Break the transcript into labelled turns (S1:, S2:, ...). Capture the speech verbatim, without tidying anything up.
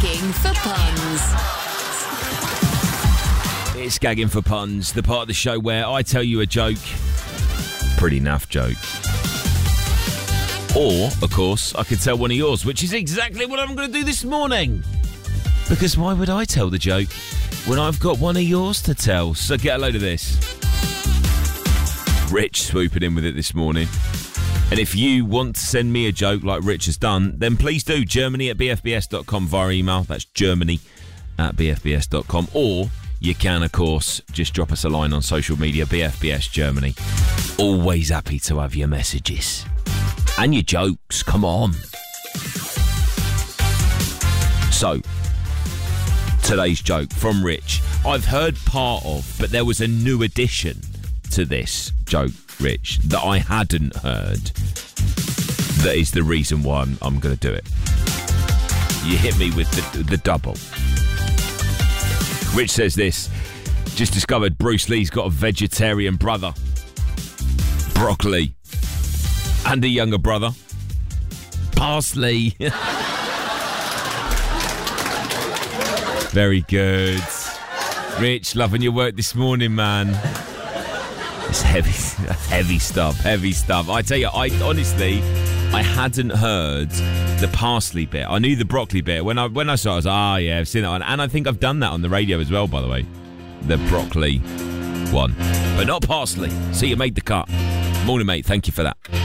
S1: Gagging for Puns.
S2: It's Gagging for Puns, the part of the show where I tell you a joke, pretty naff joke. Or, of course, I could tell one of yours, which is exactly what I'm going to do this morning. Because why would I tell the joke when I've got one of yours to tell? So get a load of this. Rich swooping in with it this morning. And if you want to send me a joke like Rich has done, then please do. Germany at b f b s dot com via email. That's Germany at b f b s dot com. Or you can, of course, just drop us a line on social media, B F B S Germany. Always happy to have your messages. And your jokes, come on. So, today's joke from Rich. I've heard part of, but there was a new addition to this joke, Rich, that I hadn't heard. That is the reason why I'm, I'm going to do it. You hit me with the, the double. Rich says this. Just discovered Bruce Lee's got a vegetarian brother. Broccoli. And a younger brother. Parsley. Very good. Rich, loving your work this morning, man. It's heavy, heavy stuff, heavy stuff. I tell you, I honestly, I hadn't heard the parsley bit. I knew the broccoli bit. When I when I saw it, I was like, ah, yeah, I've seen that one. And I think I've done that on the radio as well, by the way. The broccoli one. But not parsley. So you made the cut. Morning, mate. Thank you for that.